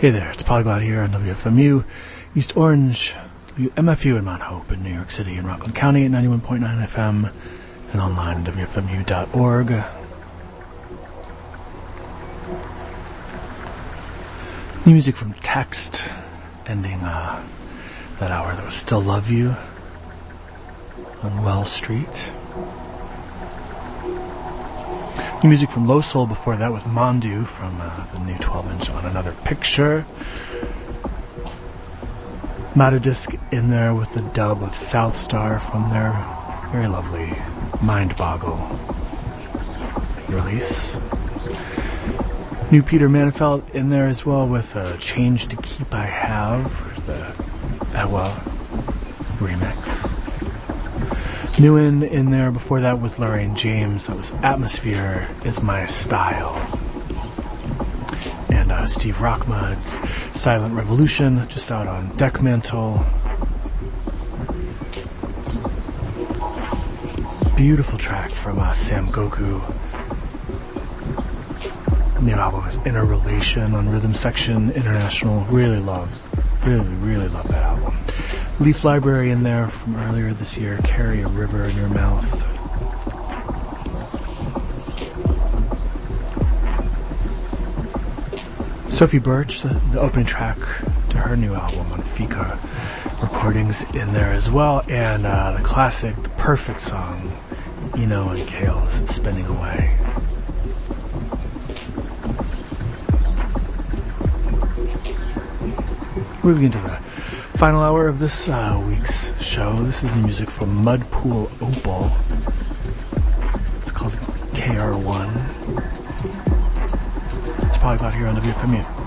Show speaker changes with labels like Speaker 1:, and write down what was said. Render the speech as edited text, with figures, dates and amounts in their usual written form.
Speaker 1: Hey there, it's Polyglot here on WFMU, East Orange, WMFU in Mount Hope in New York City and Rockland County at 91.9 FM and online at WFMU.org. New music from Text, ending that hour that was Still Love You on Well Street. New music from Low Soul before that with Mondu from the new 12-inch On Another Picture. Matadisc in there with the dub of South Star from their very lovely Mind Boggle release. New Peter Manafelt in there as well with Change to Keep I Have, the Ewa remix. New in there before that with Lorraine James, that was Atmosphere Is My Style. And Steve Rockmud's Silent Revolution, just out on Deckmantle. Beautiful track from Sam Goku. The new album is Interrelation on Rhythm Section International. Really love that album. Leaf Library in there from earlier this year, Carry a River in Your Mouth. Sophie Birch, the opening track to her new album on Fika Recordings in there as well, and the classic, the perfect song, Eno and Kale's Spinning Away. Moving into the final hour of this week's show, this is new music from Mudpool Opal. It's called KR1. It's Polyglot here on WFMU.